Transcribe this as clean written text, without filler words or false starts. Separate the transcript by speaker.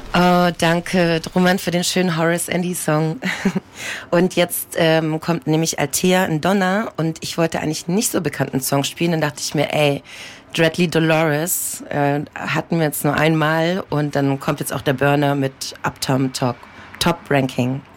Speaker 1: Oh, danke, Roman, für den schönen Horace Andy Song. Und jetzt kommt nämlich Althea in Donna und ich wollte eigentlich nicht so bekannten Song spielen. Dann dachte ich mir, Dreadly Dolores hatten wir jetzt nur einmal und dann kommt jetzt auch der Burner mit Uptown Talk, Top Ranking.